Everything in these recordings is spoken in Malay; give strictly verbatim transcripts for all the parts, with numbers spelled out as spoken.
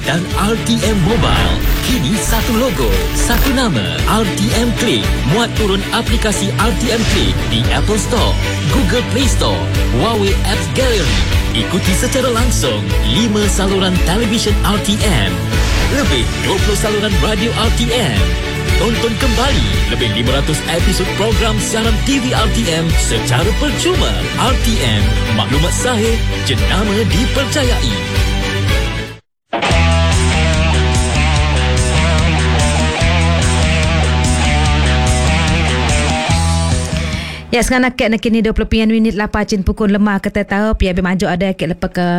dan R T M Mobile. Kini satu logo, satu nama, R T M Click. Muat turun aplikasi R T M Click di Apple Store, Google Play Store, Huawei Apps Gallery. Ikuti secara langsung lima saluran televisyen R T M, lebih dua puluh saluran radio R T M. Tonton kembali lebih lima ratus episod program siaran T V R T M secara percuma. R T M, maklumat sahih, jenama dipercayai. Ya, sekarang nak nak kini dua puluh minit lapa cin pukul lemah kata tahu pia be maju ada ke lepas ke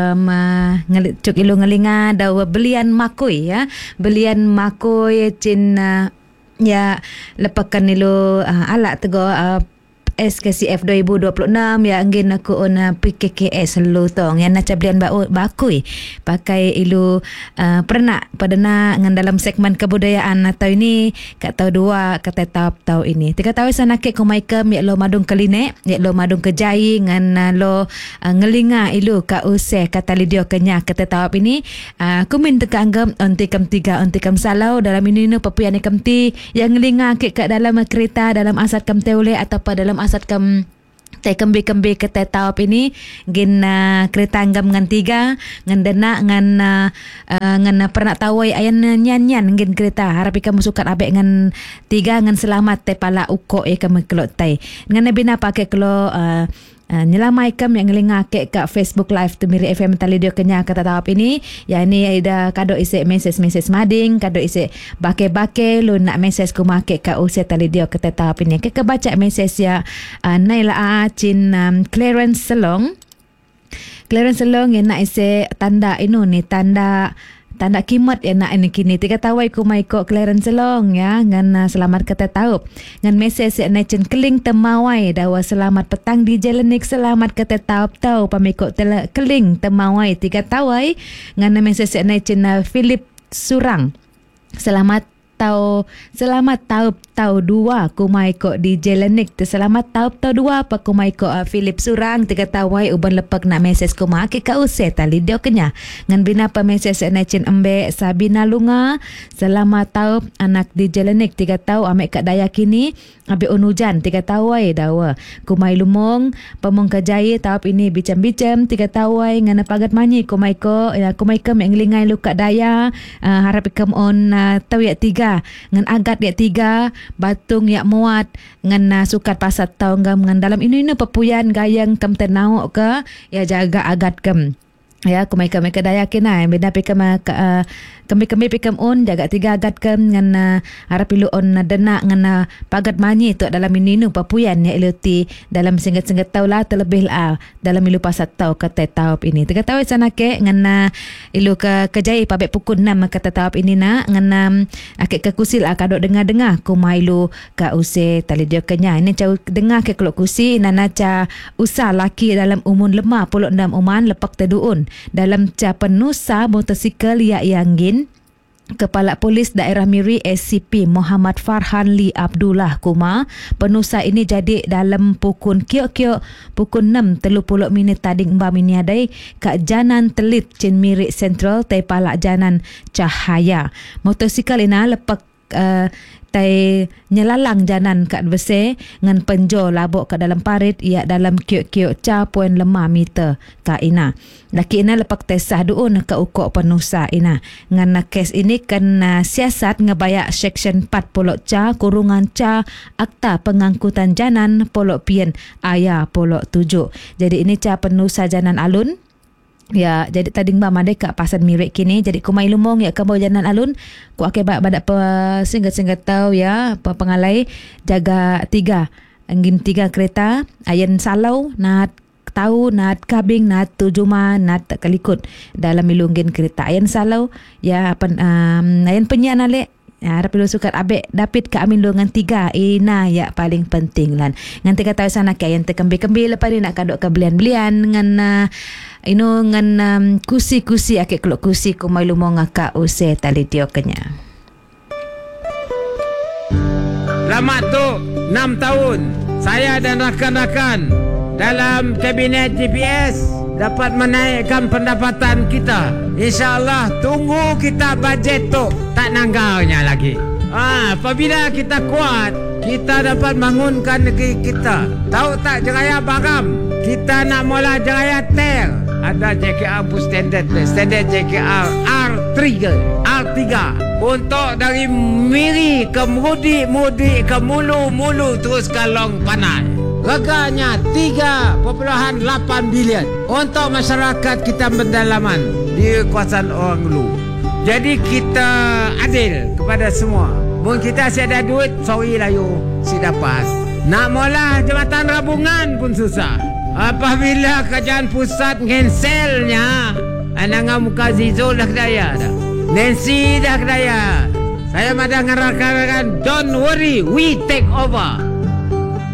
cuk ilu ngelinga dawa belian makoi ya. Belian makoi cin uh, ya lepakan ilu uh, alat tego uh, S K C F dua ribu dua puluh enam ya angin aku ona P K K S lu tong yang nak belian bakui pakai ilu uh, pernah pada nak ngan dalam segmen kebudayaan atau ini kat tahu dua kata tahu tahu ini tiga tahu sana ke komaikem ya lo madung keline ya lo madung kejai ngan uh, lo uh, ngelinga ilu ka useh kata lidio kenya kata tahu ini uh, kumin teka anggam onti kem tiga onti kem salau dalam ini no papuyan kem ti yang ngelinga ke kat dalam kereta dalam asat kem teule atau pada dalam asat kem teh kembi-kembi ke teh taup ini gin uh, kereta anggam ngan tiga ngan dena ngan uh, uh, ngan uh, pernah tawai ayan nyan-nyan gin kereta harap kamu sukat abek ngan tiga ngan selamat teh pala uko e kamu kelot teh ngan nabi napa ke kelo uh, Uh, nyelamai kam yang ngelingake kat Facebook Live tu Miri F M Talidio Kenya kata tahap ini ya ini ada kado isi mesej-mesej mading kado isi bake-bake lu nak mesej ku make kat usia Talidio kata tahap ini ke kebaca mesej ya uh, Naila Chin um, Clarence Selong Clarence Selong yang nak isi tanda inu ni tanda tanda kimat ya nak ini kini tiga tawai ku mai ko Clarence Selong ya ngan uh, selamat kata tahu ngan mesej ya necen keling temawai dawa selamat petang di Jelenik selamat kata tahu tahu pamiko tele keling temawai tiga tawai ngan mesej ya necen uh, Philip Surang selamat tahu selamat tahu tahu dua kumai ko di Jelenik tu selamat tahu tahu dua apa kumai ko uh, Philip Surang tiga tawai uban lepak nak mesej ko mak ke ka use tali dio kenya ngan bina pa mesej na cin embe Sabina Lunga selamat tahu anak di Jelenik tiga tahu amek kat daya kini abe unujan tiga tawai dawa kumai lumong pamong kajai tahap ini bicam-bicam tiga tawai ngan pagat manyi kumai ko ya kumai kem yang lingai lu kat daya uh, harap ikam on uh, tahu ya tiga ngan agat ya tiga batung ya muat ngan uh, sukat pasat tau ngam ngan dalam ini ini pepuyan gayang kem tenau ke ya jaga agat kem ya kumai kem ke daya kena benda pikam uh, kami-kami pikam on jaga tiga agat kem ngan uh, harap ilu on uh, dena ngan uh, pagat manyi tu dalam ini nu papuyan ya ilu ti dalam singkat-singkat tau lah terlebih lah dalam ilu pasat tau kata taup ini tiga tau sana ke ngan uh, ilu ke kejai pabek pukul enam kata taup ini na ngan um, akik ke kusil ah kadok dengar-dengar kumai ilu ka use tali dia kenya ini cau dengar ke kelok kusi nana ca usah laki dalam umun lemah puluh enam uman lepak teduun dalam ca penusa motosikal ya yanggin Kepala Polis Daerah Miri S C P Muhammad Farhan Lee Abdullah Kuma penusa ini jadi dalam pukul kiok-kiok pukul enam tiga puluh minit tadi mbak miniadai kat Janan Telit Cin Miri Central tai palak Janan Cahaya motosikal ina lepak uh, tai nyelalang janan kat bese ngan penjo labok kat dalam parit ia dalam kiok-kiok ca poin lemah meter ka ina laki ina lepak tesah duun ke ukok penusa ina ngan kes ini kena siasat ngebayak section empat puluh ca kurungan ca akta pengangkutan janan polok pien aya polok tujuh jadi ini ca penusa janan alun. Ya, jadi tadi mbak mandai kat pasar Mirik kini. Jadi kumai lumong ya kamu jalan alun. Ku akibat badak pe singkat-singkat tahu ya pengalai jaga tiga. Angin tiga kereta. Ayan salau nat tahu nat kabing nat tujuma nat kalikut dalam milungin kereta. Ayan salau ya apa um, ayan penyan ale. Ya, harap lu sukat abek dapit ke amin lu ngan tiga ina ya paling penting lan. Ngan tiga tahu sana ke ayan tekembi-kembi lepas ni nak kadok ke belian-belian ngan uh, ino ngan um, kusi-kusi akik keluk kusi kumai lumo ngaka use tali tio kenya. Selamat tu enam tahun saya dan rakan-rakan dalam kabinet G P S dapat menaikkan pendapatan kita. InsyaAllah tunggu kita bajet tu tak nanggaunya lagi. Ah, apabila kita kuat, kita dapat bangunkan negeri kita. Tahu tak Jeraya Bagam? Kita nak mula Jeraya Ter. Ada J K R pun standard, standard J K R R tiga, R tiga. Untuk dari Miri ke Mudi, Mudi ke Mulu, Mulu terus ke Long Panai. Reganya tiga perpuluhan lapan bilion untuk masyarakat kita pendalaman di kawasan orang Ulu. Jadi kita adil kepada semua. Mungkin kita si ada duit, sorry lah you, si dapat. Nak mula jambatan Rabungan pun susah. Apabila kerajaan pusat ngenselnya, ananga muka Zizul dah kedaya dah. Nancy dah kedaya. Saya madah ngarahkan, don't worry, we take over.